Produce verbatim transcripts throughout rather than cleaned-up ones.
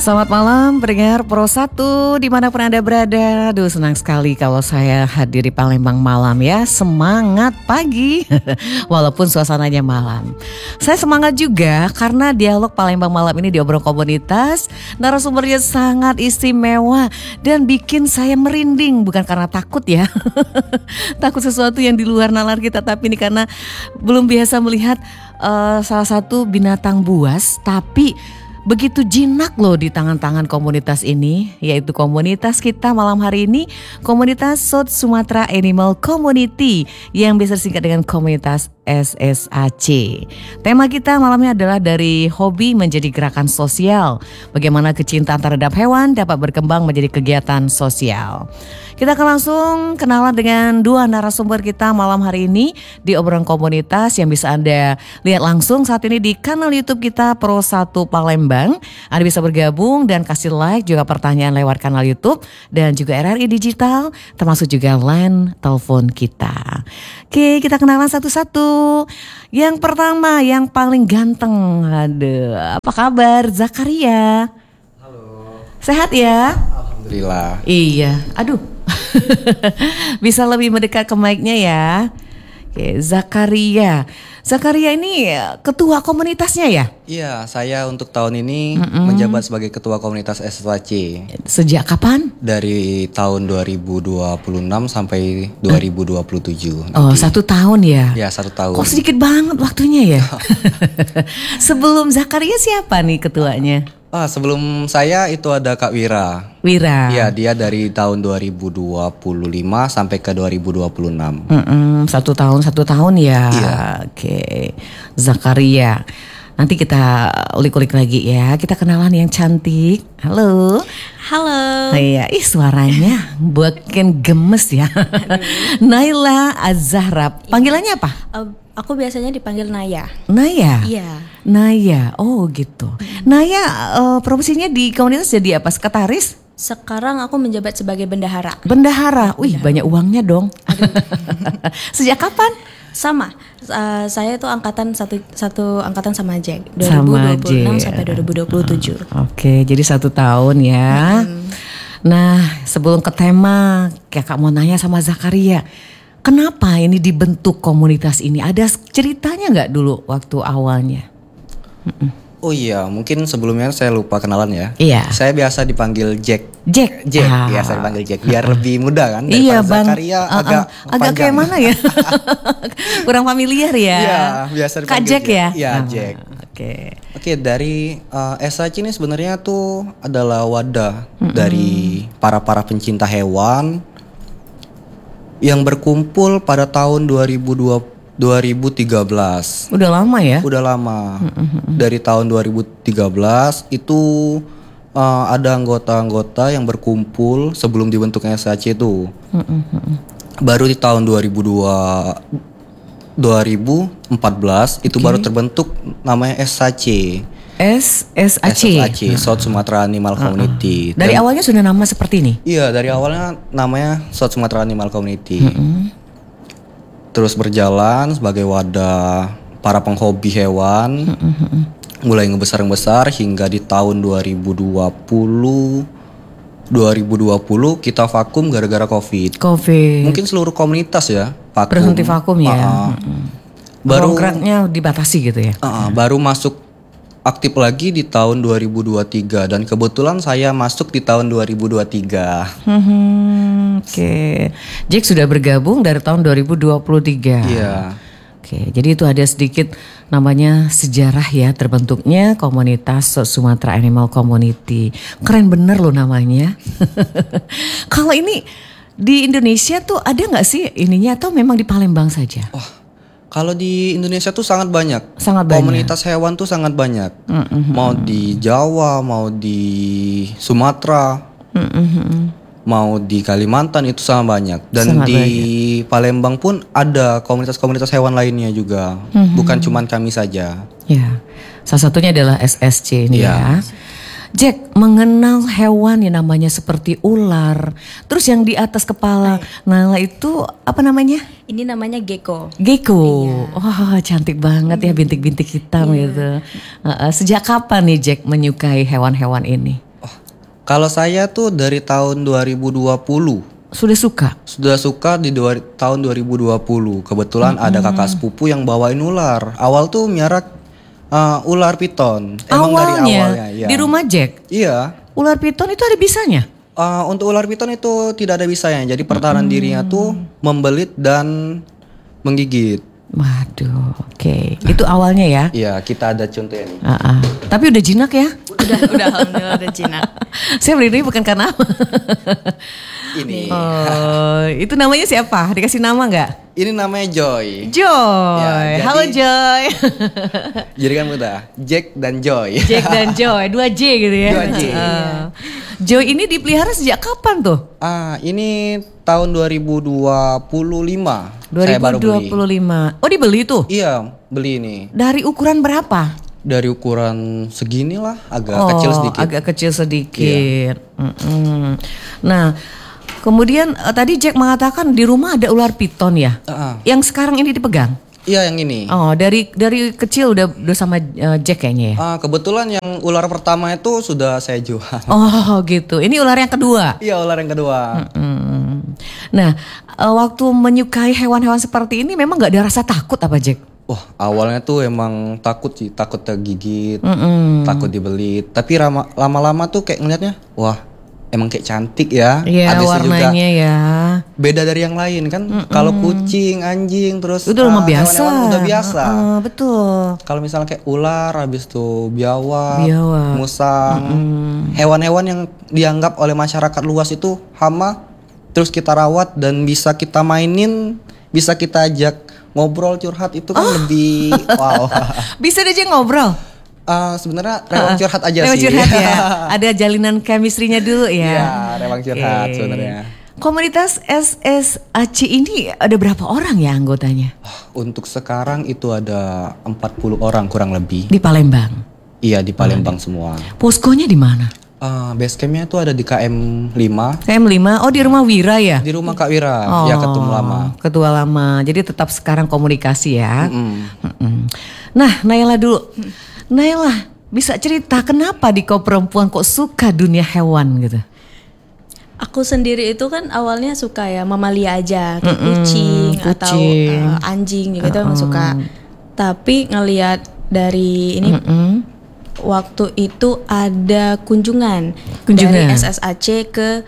Selamat malam pendengar Pro satu dimanapun Anda berada. Aduh, senang sekali kalau saya hadir di Palembang malam ya. Semangat pagi walaupun suasananya malam. Saya semangat juga karena dialog Palembang malam ini di Obrolan Komunitas narasumbernya sangat istimewa dan bikin saya merinding. Bukan karena takut ya takut sesuatu yang di luar nalar kita, tapi ini karena belum biasa melihat uh, salah satu binatang buas tapi begitu jinak loh di tangan-tangan komunitas ini, yaitu komunitas kita malam hari ini, komunitas South Sumatra Animal Community yang biasa disingkat dengan komunitas S S A C. Tema kita malamnya adalah dari hobi menjadi gerakan sosial. Bagaimana kecintaan terhadap hewan dapat berkembang menjadi kegiatan sosial. Kita akan langsung kenalan dengan dua narasumber kita malam hari ini di Obrolan Komunitas yang bisa Anda lihat langsung saat ini di kanal YouTube kita Pro satu Palembang. Anda bisa bergabung dan kasih like juga pertanyaan lewat kanal YouTube dan juga R R I Digital, termasuk juga line telepon kita. Oke, kita kenalan satu-satu. Yang pertama, yang paling ganteng. Aduh, apa kabar Zakaria? Halo. Sehat ya? Alhamdulillah. Iya, aduh. Bisa lebih mendekat ke mic-nya ya. Oke, Zakaria. Zakaria ini ketua komunitasnya ya? Iya, saya untuk tahun ini Mm-mm. menjabat sebagai ketua komunitas S S A C. Sejak kapan? Dari tahun dua ribu dua puluh enam sampai dua ribu dua puluh tujuh. Oh, satu tahun ya? Ya, satu tahun. Kok sedikit banget waktunya ya? Sebelum Zakaria siapa nih ketuanya? Ah, sebelum saya itu ada Kak Wira. Wira. Iya, dia dari tahun dua ribu dua puluh lima sampai ke dua ribu dua puluh enam. Mm-mm, satu tahun satu tahun ya. Iya. Oke, Zakaria. Nanti kita ulik-ulik lagi ya. Kita kenalan yang cantik. Halo. Halo. Iya, ih suaranya buatkan gemes ya. Naila Az-Zahra. Panggilannya apa? Uh, aku biasanya dipanggil Naya. Naya. Iya. Naya. Oh gitu. Naya uh, profesinya di komunitas jadi apa? Sekretaris? Sekarang aku menjabat sebagai bendahara. Bendahara. Wih, banyak uangnya dong. Sejak kapan? Sama. Uh, saya itu angkatan satu satu angkatan sama Jack. Sama dua ribu dua puluh enam Jack. sampai dua ribu dua puluh tujuh. Oke, jadi satu tahun ya. Hmm. Nah, sebelum ke tema, kakak mau nanya sama Zakaria. Kenapa ini dibentuk komunitas ini? Ada ceritanya nggak dulu waktu awalnya? Mm-mm. Oh iya, mungkin sebelumnya saya lupa kenalan ya. Iya. Saya biasa dipanggil Jack. Jack. Jack, Ah. biasa dipanggil Jack biar lebih mudah kan. Iya, Daripada Bang. Zakaria Uh-uh. agak agak kayak mana ya? Kurang familiar ya. Iya, biasa Kak dipanggil Jack ya? Iya, Ah, Jack. Oke. Oke, dari uh, S A C ini sebenarnya tuh adalah wadah mm-hmm. dari para-para pencinta hewan yang berkumpul pada tahun dua ribu tiga belas. Udah lama ya? Udah lama. Mm-hmm. Dari tahun dua ribu tiga belas itu uh, ada anggota-anggota yang berkumpul sebelum dibentuknya S A C itu. Mm-hmm. Baru di tahun dua ribu empat belas itu okay. baru terbentuk namanya S A C. S S A C. S S A C, South Sumatra Animal uh-uh. Community. Dari Dan, awalnya sudah nama seperti ini? Iya, dari awalnya namanya South Sumatra Animal Community. Mm-hmm. Terus berjalan sebagai wadah para penghobi hewan. Mm-hmm. Mulai ngebesar-ngebesar hingga di tahun dua ribu dua puluh kita vakum gara-gara Covid. Covid. Mungkin seluruh komunitas ya vakum. Berhenti vakum ya. Uh-uh. Mm-hmm. Baru Programnya dibatasi gitu ya. Uh-uh, baru masuk aktif lagi di tahun dua ribu dua puluh tiga dan kebetulan saya masuk di tahun dua ribu dua puluh tiga. Hmm, Oke, okay. Jack sudah bergabung dari tahun dua ribu dua puluh tiga. Iya. Oke, okay, jadi itu ada sedikit namanya sejarah ya terbentuknya komunitas South Sumatra Animal Community. Keren bener loh namanya. Kalau ini di Indonesia tuh ada nggak sih ininya atau memang di Palembang saja? Oh. Kalau di Indonesia tuh sangat banyak. Sangat banyak. Komunitas hewan tuh sangat banyak. Mm-hmm. Mau di Jawa, mau di Sumatera, mm-hmm. mau di Kalimantan itu sangat banyak. Dan sangat di banyak. Palembang pun ada komunitas-komunitas hewan lainnya juga. Mm-hmm. Bukan cuma kami saja. Ya, salah satunya adalah S S C ini ya. ya. Jack mengenal hewan yang namanya seperti ular, terus yang di atas kepala Nala itu apa namanya? Ini namanya gecko. Gecko, iya. Wah cantik banget ya bintik-bintik hitam iya. gitu. Uh, uh, sejak kapan nih Jack menyukai hewan-hewan ini? Oh, Kalau saya tuh dari tahun dua ribu dua puluh. Sudah suka? Sudah suka di dua, tahun dua ribu dua puluh. Kebetulan mm-hmm. ada kakak sepupu yang bawain ular. Awal tuh miara uh, ular piton. Emang awalnya, dari awalnya ya. Di rumah Jack? Iya. Ular piton itu ada bisanya? Uh, untuk ular piton itu tidak ada bisanya. Jadi pertahanan mm-hmm. dirinya tuh membelit dan menggigit. Waduh, oke. Okay. Itu awalnya ya? Iya, kita ada contohnya nih. Uh-uh. Tapi udah jinak ya? Udah, udah alhamdulillah udah jinak. Saya berdiri bukan karena apa. Ini. Oh, itu namanya siapa? Dikasih nama nggak? Ini namanya Joy. Joy. Ya, jadi, halo Joy. Jadi kan mudah. Jack dan Joy. Jack dan Joy, dua J gitu ya. Dua J. Uh. Joy ini dipelihara sejak kapan tuh? Ah, ini tahun dua ribu dua puluh lima. dua ribu dua puluh lima. Oh, dibeli tuh? Iya, beli ini. Dari ukuran berapa? Dari ukuran segini lah, agak oh, kecil sedikit. agak kecil sedikit. Iya. Nah, kemudian uh, tadi Jack mengatakan di rumah ada ular piton ya, uh-uh. yang sekarang ini dipegang. Iya, yang ini. Oh, dari dari kecil udah udah sama uh, Jack kayaknya ya. Uh, kebetulan yang ular pertama itu sudah saya jual. Oh, gitu. Ini ular yang kedua. Iya, ular yang kedua. Mm-mm. Nah, uh, waktu menyukai hewan-hewan seperti ini memang nggak ada rasa takut apa Jack? Wah, awalnya tuh emang takut sih, takut tergigit, Mm-mm. takut dibelit. Tapi lama- lama-lama tuh kayak ngeliatnya, wah, emang kayak cantik ya. Iya, warnanya juga ya. Beda dari yang lain kan. Kalau kucing, anjing, terus udah uh, biasa. Udah biasa. Uh, uh, betul. Kalau misalnya kayak ular, habis itu biawak, biawak. musang, mm-mm. hewan-hewan yang dianggap oleh masyarakat luas itu hama, terus kita rawat dan bisa kita mainin, bisa kita ajak ngobrol curhat itu kan oh. lebih wow. Bisa aja ngobrol. Uh, sebenarnya rewang uh, curhat aja rewang sih. Curhat ya. Ada jalinan chemistry-nya dulu ya. Iya, rewang curhat okay. sebenarnya. Komunitas S S A C ini ada berapa orang ya anggotanya? Untuk sekarang itu ada empat puluh orang kurang lebih. Di Palembang. Iya, di Palembang oh, semua. Poskonya di mana? Uh, base campnya itu ada di K M lima. K M lima, oh di rumah Wira ya? Di rumah Kak Wira, oh, ya ketua lama. Ketua lama, jadi tetap sekarang komunikasi ya. Mm-mm. Mm-mm. Nah, Naila dulu. Naila, bisa cerita kenapa di kau perempuan kok suka dunia hewan gitu? Aku sendiri itu kan awalnya suka ya mamalia aja, kayak kucing, kucing atau uh, anjing gitu emang suka. Tapi ngelihat dari ini Mm-mm. waktu itu ada kunjungan, kunjungan dari S S A C ke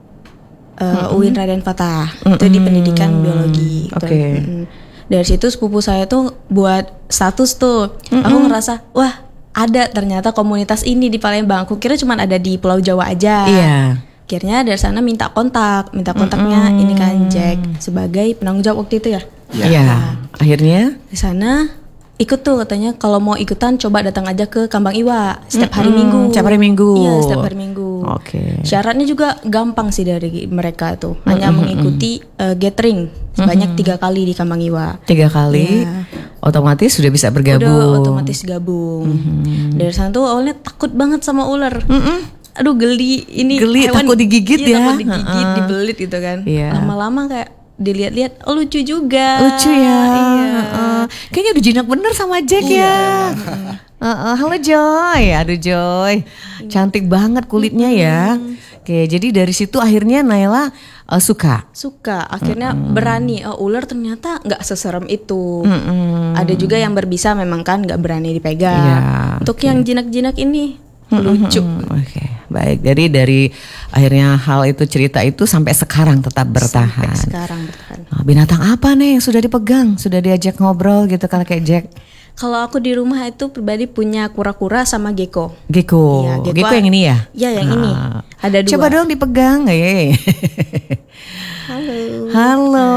uh, U I N Raden Fatah, Mm-mm. itu di pendidikan biologi. Gitu. Okay. Dari situ sepupu saya tuh buat status tuh, Mm-mm. aku ngerasa wah ada ternyata komunitas ini di Palembang. Aku kira cuma ada di Pulau Jawa aja. Iya. Akhirnya dari sana minta kontak, minta kontaknya Mm-mm. ini kan Jack sebagai penanggung jawab waktu itu ya. Iya. Nah, akhirnya di sana ikut tuh katanya kalau mau ikutan coba datang aja ke Kambang Iwa setiap hari Mm-mm. Minggu. Setiap hari Minggu. Iya, setiap hari Minggu. Oke. Okay. Syaratnya juga gampang sih dari mereka tuh. Hanya Mm-mm. mengikuti uh, gathering sebanyak Mm-mm. tiga kali di Kambang Iwa. Tiga kali. Ya. Otomatis sudah bisa bergabung. Udah otomatis gabung. Mm-hmm. Dari sana tuh awalnya takut banget sama ular. Mm-mm. Aduh geli ini geli, hewan takut digigit iya, ya. Takut digigit, uh-uh. dibelit gitu kan. Yeah. Lama-lama kayak dilihat-lihat oh, lucu juga. Lucu ya. Iya. Uh, kayaknya udah jinak bener sama Jack iya. ya. Uh, uh, halo Joy, aduh Joy, cantik banget kulitnya ya. Oke, jadi dari situ akhirnya Naila uh, suka. Suka, akhirnya mm-hmm. berani. Oh, ular ternyata nggak seserem itu. Mm-hmm. Ada juga yang berbisa memang kan nggak berani dipegang. Yeah, Untuk okay. yang jinak-jinak ini lucu. Mm-hmm. Oke, okay. Baik. Jadi dari akhirnya hal itu cerita itu sampai sekarang tetap bertahan. Sampai sekarang bertahan. Nah, binatang apa nih yang sudah dipegang, sudah diajak ngobrol gitu kalau kayak Jack? Kalau aku di rumah itu pribadi punya kura-kura sama gecko. Gecko. Iya, gecko, gecko yang ini ya? Iya, yang nah. ini. Ada dua. Coba dong dipegang, ye. Halo. Halo.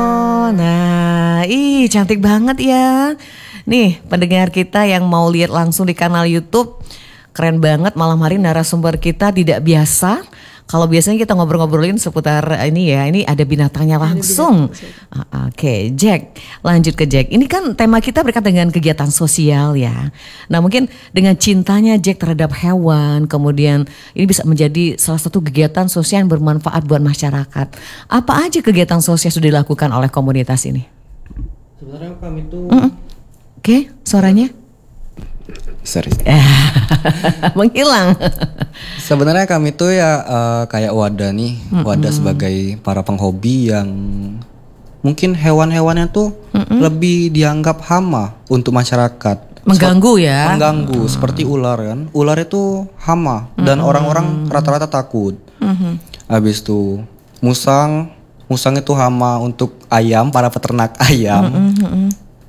Nah, ih cantik banget ya. Nih, pendengar kita yang mau lihat langsung di kanal YouTube, keren banget malam hari narasumber kita tidak biasa. Kalau biasanya kita ngobrol-ngobrolin seputar ini ya, ini ada binatangnya langsung. Uh, Oke, okay. Jack, lanjut ke Jack. Ini kan tema kita berkaitan dengan kegiatan sosial ya. Nah mungkin dengan cintanya Jack terhadap hewan, kemudian ini bisa menjadi salah satu kegiatan sosial yang bermanfaat buat masyarakat. Apa aja kegiatan sosial sudah dilakukan oleh komunitas ini? Sebenarnya kami tuh... Mm-mm. Oke, okay, suaranya? Sorry. Menghilang. Sebenarnya kami tuh ya uh, kayak wadah nih, mm-mm. wadah sebagai para penghobi yang mungkin hewan-hewannya tuh mm-mm. lebih dianggap hama untuk masyarakat. Mengganggu ya? Mengganggu, mm-hmm. seperti ular kan. Ular itu hama dan mm-hmm. orang-orang rata-rata takut. Mm-hmm. Habis itu musang, musang itu hama untuk ayam, para peternak ayam. Mm-hmm.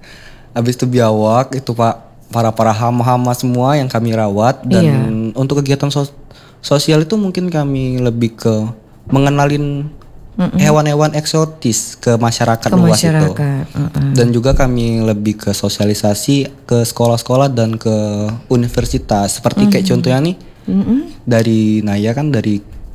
Habis itu biawak, itu pak para-para hama-hama semua yang kami rawat. Dan yeah. untuk kegiatan sos- sosial itu mungkin kami lebih ke mengenalin Mm-mm. hewan-hewan eksotis ke masyarakat ke luas masyarakat. itu. Mm-mm. Dan juga kami lebih ke sosialisasi ke sekolah-sekolah dan ke universitas. Seperti mm-hmm. kayak contohnya nih mm-hmm. dari Naya kan dari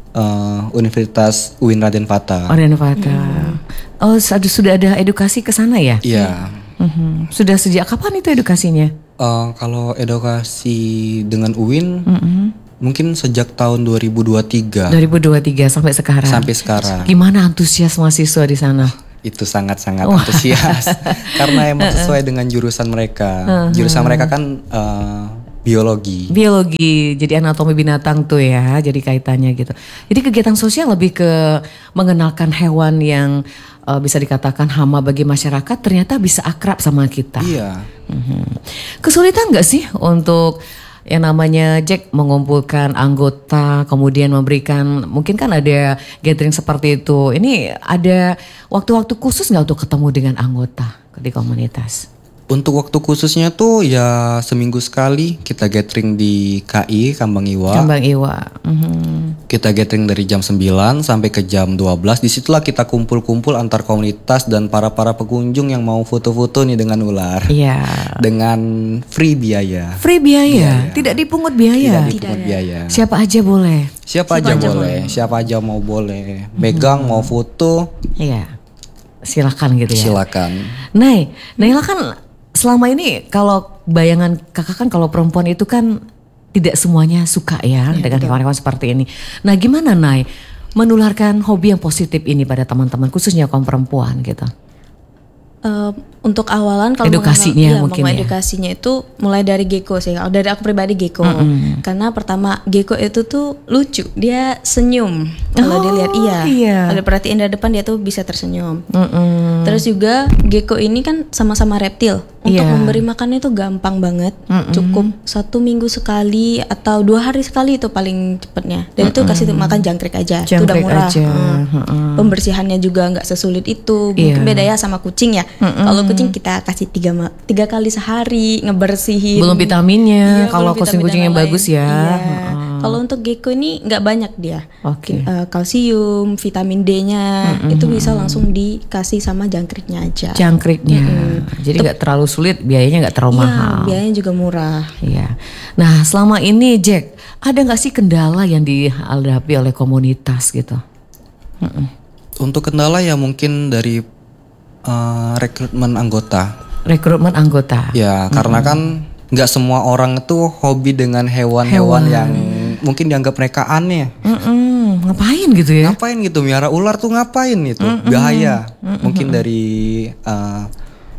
uh, Universitas U I N Raden Fata. Oh, Raden Fata. Mm. Oh, sudah ada edukasi ke sana ya? Iya. Mm-hmm. Sudah sejak kapan itu edukasinya? Uh, kalau edukasi dengan U I N mm-hmm. mungkin sejak tahun dua ribu dua puluh tiga. dua ribu dua puluh tiga sampai sekarang. Sampai sekarang. Gimana antusias mahasiswa di sana? Itu sangat-sangat oh. antusias karena emang sesuai dengan jurusan mereka. Uh-huh. Jurusan mereka kan uh, biologi. Biologi, jadi anatomi binatang tuh ya, jadi kaitannya gitu. Jadi kegiatan sosial lebih ke mengenalkan hewan yang uh, bisa dikatakan hama bagi masyarakat, ternyata bisa akrab sama kita. Iya. Uh-huh. Kesulitan nggak sih untuk yang namanya Jack mengumpulkan anggota, kemudian memberikan, mungkin kan ada gathering seperti itu. Ini ada waktu-waktu khusus nggak untuk ketemu dengan anggota di komunitas? Untuk waktu khususnya tuh ya seminggu sekali kita gathering di K I Kambang Iwa. Kambang Iwa. Mm-hmm. Kita gathering dari jam sembilan sampai ke jam dua belas. Disitulah kita kumpul-kumpul antar komunitas dan para-para pengunjung yang mau foto-foto nih dengan ular. Iya. Dengan free biaya. Free biaya, biaya. Tidak dipungut biaya. Tidak dipungut Tidak. biaya. Siapa aja boleh. Siapa, Siapa aja, aja boleh. boleh. Siapa aja mau boleh. Megang mm-hmm. mau foto. Iya. Silakan gitu ya. Silakan. Nay, Naila kan selama ini kalau bayangan kakak kan kalau perempuan itu kan tidak semuanya suka ya, ya dengan hewan-hewan seperti ini. Nah gimana Nay menularkan hobi yang positif ini pada teman-teman khususnya kaum perempuan gitu? Uh, untuk awalan kalau edukasinya mengenal, mungkin ya, ya. edukasinya itu mulai dari gecko sih. Kalau dari aku pribadi gecko. Mm-hmm. Karena pertama gecko itu tuh lucu, dia senyum. Kalau oh, dilihat iya. iya. Kalau perhatiin dari depan dia tuh bisa tersenyum. Mm-hmm. Terus juga gecko ini kan sama-sama reptil. Untuk yeah. memberi makan itu gampang banget. Mm-hmm. Cukup satu minggu sekali atau dua hari sekali itu paling cepatnya. Dan mm-hmm. itu kasih makan jangkrik aja. Jangkrik itu udah murah. Aja. Hmm. Mm-hmm. Pembersihannya juga nggak sesulit itu. Mungkin yeah. beda ya sama kucing ya. Mm-hmm. Kalau kucing kita kasih tiga tiga kali sehari ngebersihin. Belum vitaminnya. Iya, kalau kucing-kucing yang bagus ya. Iya. Uh-uh. Kalau untuk gecko ini nggak banyak dia. Oke. Okay. Uh, kalsium, vitamin D-nya mm-hmm. itu bisa langsung dikasih sama jangkriknya aja. Jangkriknya. Mm-hmm. Jadi nggak terlalu sulit, biayanya nggak terlalu iya, mahal. Biayanya juga murah. Iya. Nah selama ini Jack, ada nggak sih kendala yang dihadapi oleh komunitas gitu? Mm-mm. Untuk kendala ya mungkin dari uh, rekrutmen anggota. Rekrutmen anggota. Ya, mm-hmm. karena kan nggak semua orang itu hobi dengan hewan-hewan Hewan. yang mungkin dianggap mereka aneh. Mm-mm. Ngapain gitu ya? Ngapain gitu, miara ular tuh ngapain itu? Mm-mm. Bahaya. Mm-mm. Mungkin dari uh,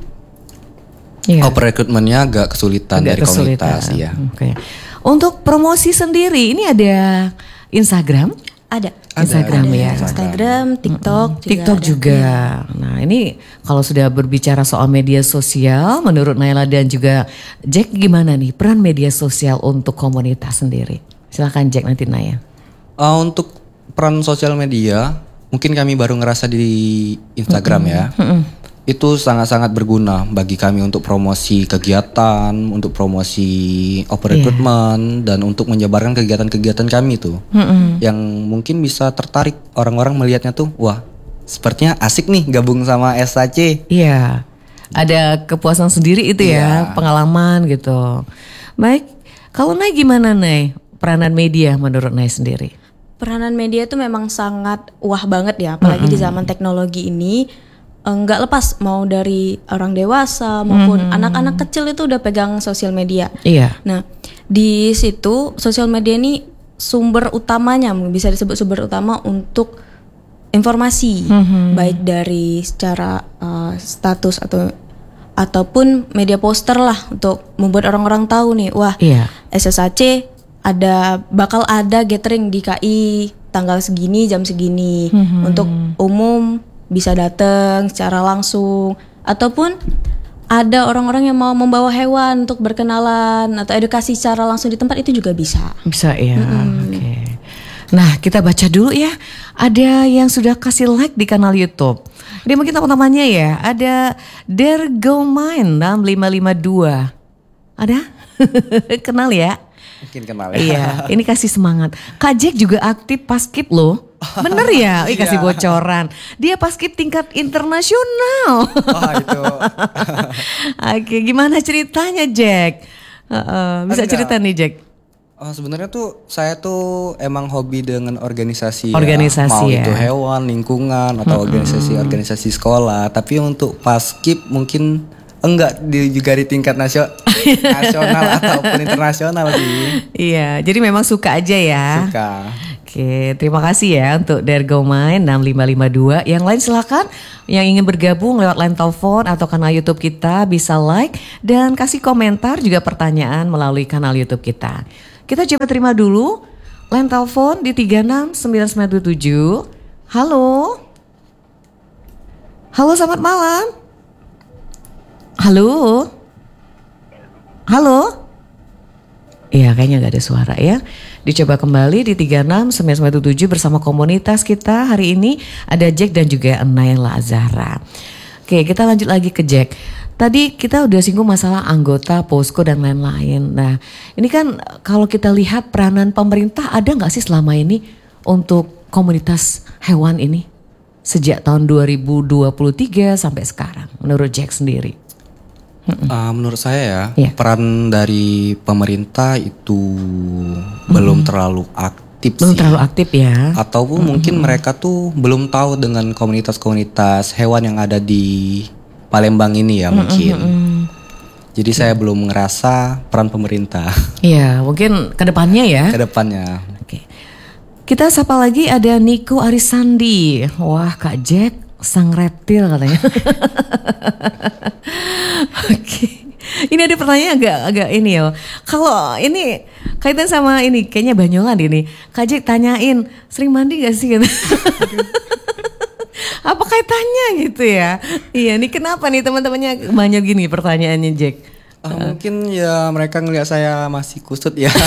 yeah. oh rekrutmennya agak kesulitan agak dari kesulitan. Komunitas. Ya. Oke. Okay. Untuk promosi sendiri, ini ada Instagram? Ada. Instagram ada, ya. Instagram, TikTok mm-hmm. juga. TikTok ada. juga. Ya. Nah ini kalau sudah berbicara soal media sosial, menurut Naila dan juga Jack gimana nih peran media sosial untuk komunitas sendiri? Silakan Jack nanti Naya. Uh, untuk peran sosial media, mungkin kami baru ngerasa di Instagram mm-hmm. ya. Mm-hmm. Itu sangat-sangat berguna bagi kami untuk promosi kegiatan, untuk promosi open recruitment, yeah. dan untuk menyebarkan kegiatan-kegiatan kami tuh. Mm-hmm. Yang mungkin bisa tertarik orang-orang melihatnya tuh, wah sepertinya asik nih gabung sama S H C. Iya, yeah. ada kepuasan sendiri itu yeah. ya, pengalaman gitu. Baik, kalau Nay gimana Nay? Peranan media menurut Nay sendiri? Peranan media itu memang sangat wah banget ya, apalagi mm-hmm. di zaman teknologi ini. Nggak lepas mau dari orang dewasa maupun mm-hmm. anak-anak kecil itu udah pegang sosial media. Iya. Nah di situ sosial media ini sumber utamanya bisa disebut sumber utama untuk informasi mm-hmm. baik dari secara uh, status atau ataupun media poster lah untuk membuat orang-orang tahu nih wah iya. S S H C ada bakal ada gathering di K I tanggal segini jam segini mm-hmm. untuk umum bisa datang secara langsung, ataupun ada orang-orang yang mau membawa hewan untuk berkenalan atau edukasi secara langsung di tempat itu juga bisa. Bisa ya. Mm-hmm. Oke. Okay. Nah, kita baca dulu ya. Ada yang sudah kasih like di kanal YouTube. Ini mungkin teman-temannya ya. Ada Dergomine enam lima lima dua. Ada? Kenal ya? Mungkin kenal ya. Iya, ini kasih semangat. Kak Jack juga aktif paskib loh. Bener ya? Ih, kasih bocoran. Dia paskib tingkat internasional. Oh itu. Oke, gimana ceritanya Jack? Uh, uh, bisa Enggak. cerita nih Jack? Oh, sebenarnya tuh saya tuh emang hobi dengan organisasi. Organisasi ya. Mau ya. itu hewan, lingkungan atau organisasi-organisasi sekolah. Tapi untuk paskib mungkin enggak di, juga di tingkat nasional, nasional ataupun internasional sih. Iya, jadi memang suka aja ya. Suka. Oke, terima kasih ya untuk Dergomine enam lima lima dua. Yang lain silakan yang ingin bergabung lewat line telepon atau kanal YouTube kita bisa like dan kasih komentar juga pertanyaan melalui kanal YouTube kita. Kita coba terima dulu line telepon di tiga enam sembilan sembilan tujuh. Halo. Halo, selamat malam. Halo. Halo. Iya, kayaknya gak ada suara ya. Dicoba kembali di tiga enam sembilan sembilan tujuh bersama komunitas kita. Hari ini ada Jack dan juga Naila Azahra. Oke, kita lanjut lagi ke Jack. Tadi kita udah singgung masalah anggota, posko dan lain-lain. Nah, ini kan kalau kita lihat peranan pemerintah ada gak sih selama ini untuk komunitas hewan ini? Sejak tahun dua ribu dua puluh tiga sampai sekarang menurut Jack sendiri. Uh, menurut saya ya, yeah. peran dari pemerintah itu mm-hmm. belum terlalu aktif belum sih. terlalu aktif ya. Ataupun mm-hmm. mungkin mereka tuh belum tahu dengan komunitas-komunitas hewan yang ada di Palembang ini ya mungkin. Mm-hmm. Jadi saya mm-hmm. belum ngerasa peran pemerintah. Iya, mungkin kedepannya ya. Kedepannya. Oke. Kita sapa lagi ada Niko Arisandi. Wah, Kak Jack sang reptil katanya. Oke, ini ada pertanyaan agak agak ini ya. Kalau ini kaitan sama ini, kayaknya Banyolan ini. Kak Jack tanyain, sering mandi gak sih? Apa kaitannya gitu ya? Iya, ini kenapa nih teman-temannya banyak gini pertanyaannya Jack? Uh, uh. Mungkin ya mereka ngelihat saya masih kusut ya.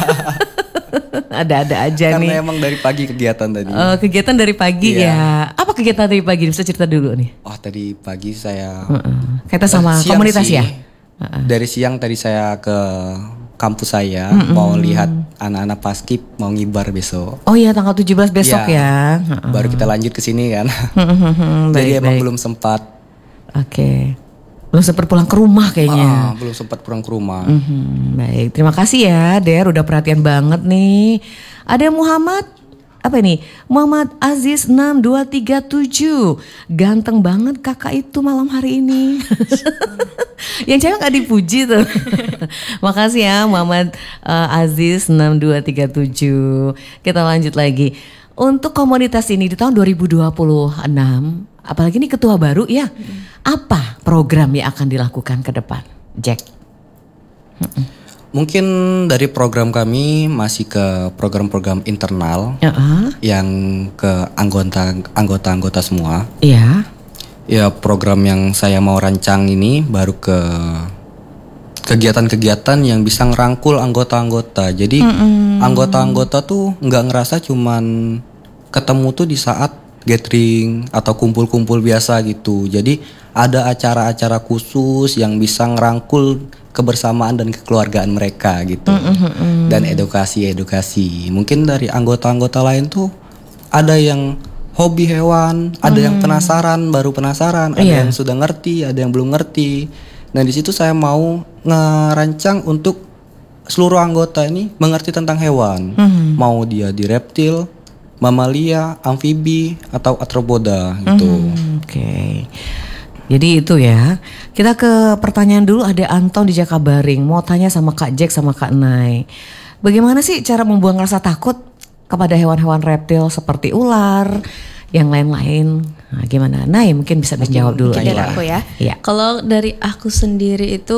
Ada-ada aja Karena nih. Karena emang dari pagi kegiatan tadi. Uh, kegiatan dari pagi iya. ya. Apa kegiatan dari pagi? Bisa cerita dulu nih. Oh, tadi pagi saya. Uh-uh. Kaitan sama uh, komunitas sih. ya. Uh-uh. Dari siang tadi saya ke kampus saya uh-uh. mau lihat anak-anak paskib mau ngibar besok. Oh iya, tanggal tujuh belas besok ya. ya. Uh-uh. Baru kita lanjut ke sini kan. Uh-huh. Jadi baik, emang baik. belum sempat. Oke. Okay. Belum sempat pulang ke rumah kayaknya. Uh, belum sempat pulang ke rumah. Mm-hmm, baik, terima kasih ya Der, udah perhatian banget nih. Ada Muhammad, apa ini? Muhammad Aziz enam dua tiga tujuh. Ganteng banget kakak itu malam hari ini. Yang cewek gak dipuji tuh. Makasih ya Muhammad uh, Aziz enam dua tiga tujuh. Kita lanjut lagi. Untuk komunitas ini di tahun dua ribu dua puluh enam, apalagi ini ketua baru ya, hmm. apa program yang akan dilakukan ke depan, Jack? Hmm. Mungkin dari program kami masih ke program-program internal uh-huh. yang ke anggota anggota-anggota semua. Iya. Ya program yang saya mau rancang ini baru ke kegiatan-kegiatan yang bisa ngerangkul anggota-anggota. Jadi mm-mm. anggota-anggota tuh nggak ngerasa cuman ketemu tuh di saat gathering atau kumpul-kumpul biasa gitu. Jadi ada acara-acara khusus yang bisa ngerangkul kebersamaan dan kekeluargaan mereka gitu. Mm-mm. Dan edukasi-edukasi. Mungkin dari anggota-anggota lain tuh ada yang hobi hewan, ada mm. yang penasaran, baru penasaran, ada yeah. yang sudah ngerti, ada yang belum ngerti. Nah di situ saya mau ngerancang untuk seluruh anggota ini mengerti tentang hewan. Mm-hmm. Mau dia di reptil, mamalia, amfibi, atau arthropoda gitu. Mm, Oke. Okay. Jadi itu ya. Kita ke pertanyaan dulu, ada Anton di Jakabaring. Mau tanya sama Kak Jack sama Kak Nay. Bagaimana sih cara membuang rasa takut kepada hewan-hewan reptil seperti ular, yang lain-lain? Nah, gimana? Nay mungkin bisa dijawab dulu dari aja. aku ya. ya. Kalau dari aku sendiri itu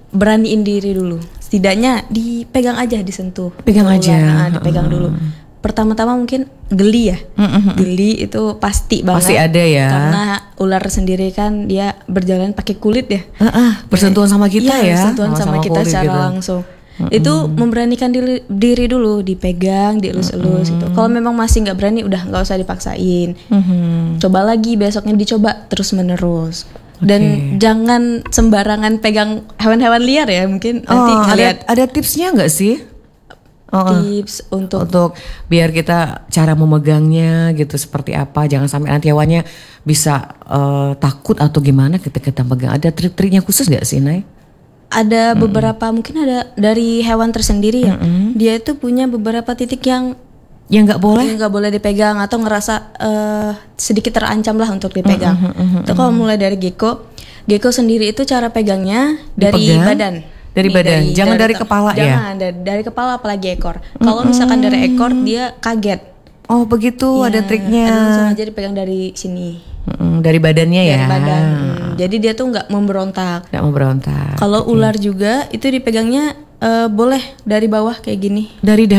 beraniin diri dulu. Setidaknya dipegang aja, disentuh. Pegang Ular, aja. nah, dipegang dulu. Pertama-tama mungkin geli ya. Geli itu pasti banget. Pasti ada ya. Karena ular sendiri kan dia berjalan pakai kulit ya. Heeh, bersentuhan sama kita Iya, ya. bersentuhan sama, Sama-sama kita kulit secara gitu. langsung. Itu memberanikan diri, diri dulu, dipegang, dielus-elus gitu. Kalau memang masih nggak berani, udah nggak usah dipaksain. Mhm. Coba lagi, besoknya dicoba terus menerus. Dan jangan sembarangan pegang hewan-hewan liar ya, mungkin nanti Oh, ada ngeliat ada tipsnya nggak sih? Oh, oh. tips untuk Untuk biar kita cara memegangnya gitu seperti apa, jangan sampai nanti hewannya bisa eh, takut atau gimana ketika kita pegang. Ada trik-triknya khusus nggak sih, Nay? ada beberapa mungkin ada dari hewan tersendiri ya. Dia itu punya beberapa titik yang Yang nggak boleh? nggak boleh dipegang atau ngerasa eh, sedikit terancam lah untuk dipegang. Itu kalau mulai dari gecko, gecko sendiri itu cara pegangnya dari Dipegang? badan. Dari Nih, badan, jangan dari te- kepala ya? Jangan dari, dari kepala apalagi ekor. Kalau misalkan dari ekor dia kaget. Oh begitu, ada Ya, triknya. ada langsung aja dipegang dari sini, Mm, dari badannya ya. dari badan. Hmm, jadi dia tuh nggak memberontak. Nggak mau berontak. Kalau ular juga itu dipegangnya eh, boleh dari bawah kayak gini. Dari